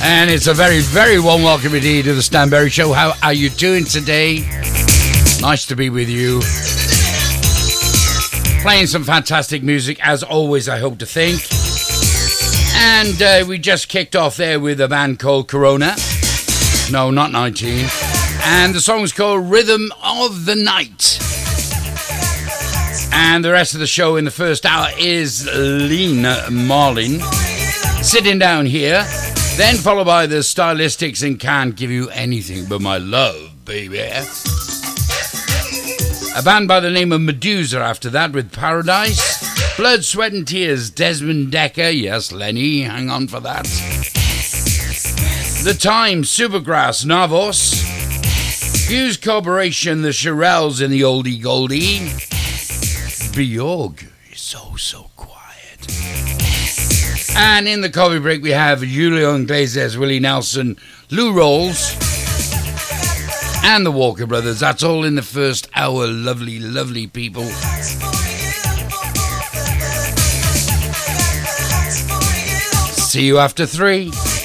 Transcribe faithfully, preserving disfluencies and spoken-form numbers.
And it's a very, very warm welcome indeed to the Stanberry Show. How are you doing today? Nice to be with you. Playing some fantastic music, as always, I hope to think. And uh, we just kicked off there with a band called Corona. No, not nineteen. And the song was called Rhythm of the Night. And the rest of the show in the first hour is Lean Marlin sitting down here. Then followed by the Stylistics and Can't Give You Anything But My Love, baby. A band by the name of Medusa after that with Paradise. Blood, Sweat and Tears, Desmond Decker. Yes, Lenny, hang on for that. The Time, Supergrass, Navos. Fuse Corporation, the Shirelles in the Oldie Goldie. Bjorg is so, so quiet. And in the coffee break, we have Julio Iglesias, Willie Nelson, Lou Rawls, and the Walker Brothers. That's all in the first hour. Lovely, lovely people. See you after three.